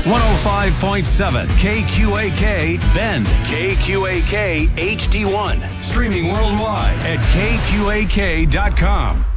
105.7 KQAK Bend, KQAK HD1. Streaming worldwide at KQAK.com.